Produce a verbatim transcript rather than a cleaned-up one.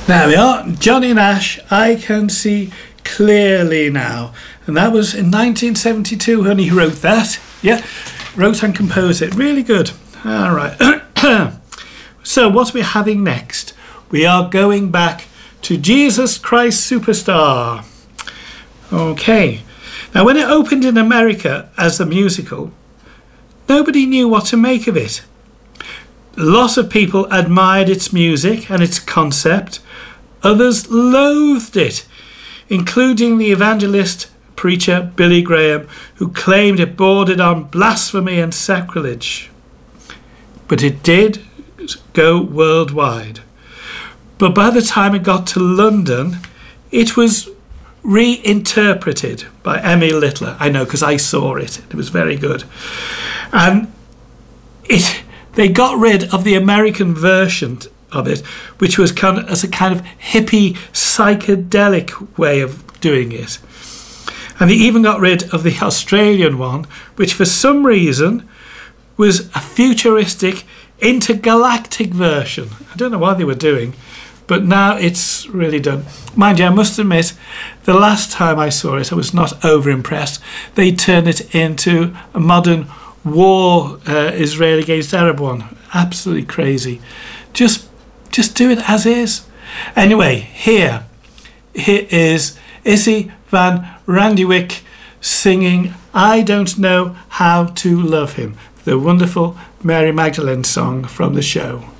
There we are, Johnny Nash, I Can See Clearly Now. And that was in nineteen seventy-two when he wrote that. Yeah, wrote and composed it. Really good. All right. So what are we having next? We are going back to Jesus Christ Superstar. Okay. Now, when it opened in America as the musical, nobody knew what to make of it. Lots of people admired its music and its concept. Others loathed it, including the evangelist preacher Billy Graham, who claimed it bordered on blasphemy and sacrilege. But it did go worldwide. But by the time it got to London, it was reinterpreted by Emil Littler. I know, because I saw it. It was very good. And it... They got rid of the American version of it, which was kind of as a kind of hippie, psychedelic way of doing it. And they even got rid of the Australian one, which for some reason was a futuristic, intergalactic version. I don't know what they were doing, but now it's really done. Mind you, I must admit, the last time I saw it, I was not over impressed. They turned it into a modern war, uh, Israel against Arab one. Absolutely crazy. Just just do it as is. Anyway, here here is Issy van Randywyk singing I Don't Know How to Love Him, the wonderful Mary Magdalene song from the show.